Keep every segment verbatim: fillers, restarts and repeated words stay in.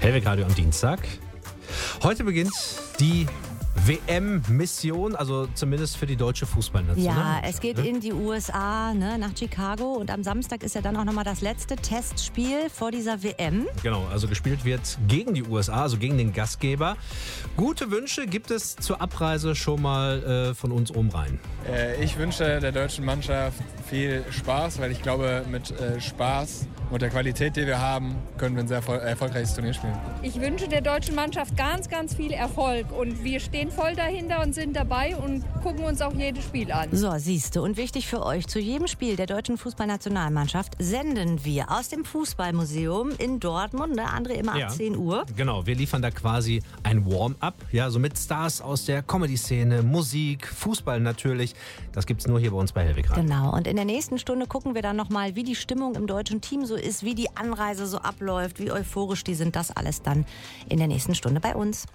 Hellweg Radio am Dienstag. Heute beginnt die W M-Mission, also zumindest für die deutsche Fußballnation. Ja, es geht in die U S A, ne, nach Chicago. Und am Samstag ist ja dann auch nochmal das letzte Testspiel vor dieser W M. Genau, also gespielt wird gegen die U S A, also gegen den Gastgeber. Gute Wünsche gibt es zur Abreise schon mal äh, von uns oben rein. Äh, ich wünsche der deutschen Mannschaft viel Spaß, weil ich glaube, mit äh, Spaß und der Qualität, die wir haben, können wir ein sehr erfol- erfolgreiches Turnier spielen. Ich wünsche der deutschen Mannschaft ganz, ganz viel Erfolg. Und wir stehen voll dahinter und sind dabei und gucken uns auch jedes Spiel an. So, siehste. Und wichtig für euch, zu jedem Spiel der deutschen Fußballnationalmannschaft senden wir aus dem Fußballmuseum in Dortmund, ne, André, immer Ja, ab zehn Uhr. Genau, wir liefern da quasi ein Warm-up, ja, so mit Stars aus der Comedy-Szene, Musik, Fußball natürlich. Das gibt's nur hier bei uns bei Hellweg Radio. Genau. Und in der nächsten Stunde gucken wir dann nochmal, wie die Stimmung im deutschen Team so ist, wie die Anreise so abläuft, wie euphorisch die sind. Das alles dann in der nächsten Stunde bei uns.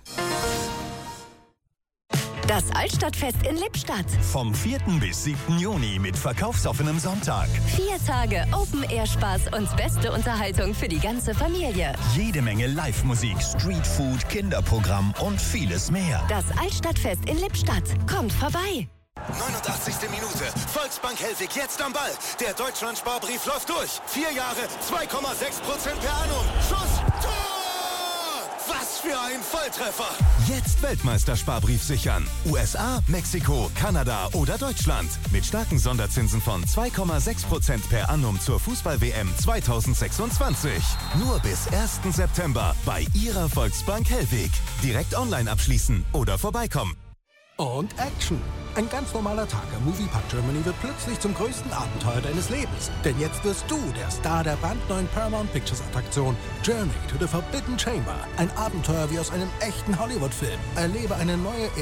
Das Altstadtfest in Lippstadt. Vom vierten bis siebten Juni mit verkaufsoffenem Sonntag. Vier Tage Open-Air-Spaß und beste Unterhaltung für die ganze Familie. Jede Menge Live-Musik, Streetfood, Kinderprogramm und vieles mehr. Das Altstadtfest in Lippstadt. Kommt vorbei. neunundachtzigste Minute. Volksbank Hellwig jetzt am Ball. Der Deutschland-Sparbrief läuft durch. Vier Jahre, zwei Komma sechs Prozent per annum. Schuss, Tor! Was für ein Volltreffer! Jetzt Weltmeistersparbrief sichern. U S A, Mexiko, Kanada oder Deutschland. Mit starken Sonderzinsen von zwei Komma sechs Prozent per annum zur Fußball-W M zweitausendsechsundzwanzig. Nur bis ersten September bei Ihrer Volksbank Hellwig. Direkt online abschließen oder vorbeikommen. Und Action. Ein ganz normaler Tag am Moviepark Germany wird plötzlich zum größten Abenteuer deines Lebens. Denn jetzt wirst du der Star der brandneuen Paramount Pictures Attraktion Journey to the Forbidden Chamber. Ein Abenteuer wie aus einem echten Hollywood-Film. Erlebe eine neue